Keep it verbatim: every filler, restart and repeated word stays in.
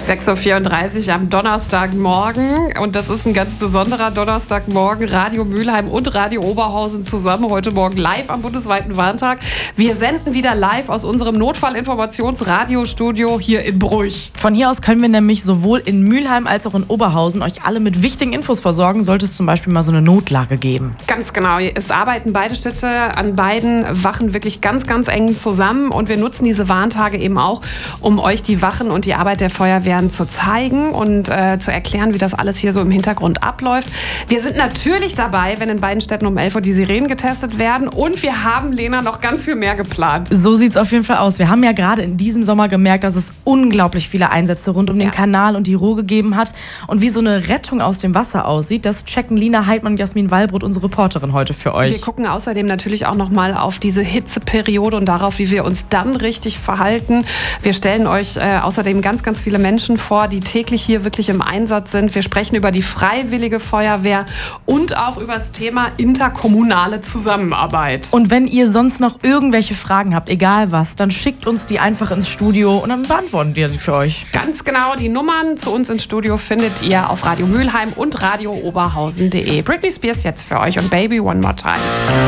sechs Uhr vierunddreißig am Donnerstagmorgen und das ist ein ganz besonderer Donnerstagmorgen. Radio Mülheim und Radio Oberhausen zusammen heute Morgen live am bundesweiten Warntag. Wir senden wieder live aus unserem Notfallinformationsradiostudio hier in Bruch. Von hier aus können wir nämlich sowohl in Mülheim als auch in Oberhausen euch alle mit wichtigen Infos versorgen, sollte es zum Beispiel mal so eine Notlage geben. Ganz genau. Es arbeiten beide Städte an beiden Wachen wirklich ganz, ganz eng zusammen und wir nutzen diese Warntage eben auch, um euch die Wachen und die Arbeit der Feuerwehren zu zeigen und äh, zu erklären, wie das alles hier so im Hintergrund abläuft. Wir sind natürlich dabei, wenn in beiden Städten um elf Uhr die Sirenen getestet werden und wir haben, Lena, noch ganz viel mehr geplant. So sieht es auf jeden Fall aus. Wir haben ja gerade in diesem Sommer gemerkt, dass es unglaublich viele Einsätze rund um den ja. Kanal und die Ruhr gegeben hat. Und wie so eine Rettung aus dem Wasser aussieht, das checken Lina Heidmann und Jasmin Wallbrot, unsere Reporterin, heute für euch. Wir gucken außerdem natürlich auch noch mal auf diese Hitzeperiode und darauf, wie wir uns dann richtig verhalten. Wir stellen euch äh, außerdem ganz, ganz viele Menschen vor, die täglich hier wirklich im Einsatz sind. Wir sprechen über die Freiwillige Feuerwehr und auch über das Thema interkommunale Zusammenarbeit. Und wenn ihr sonst noch irgendwelche Fragen habt, egal was, dann schickt uns die einfach ins Studio und dann beantworten wir die für euch. Ganz genau, die Nummern zu uns ins Studio findet ihr auf Radio Mülheim und radio oberhausen punkt de. Britney Spears jetzt für euch und Baby One More Time.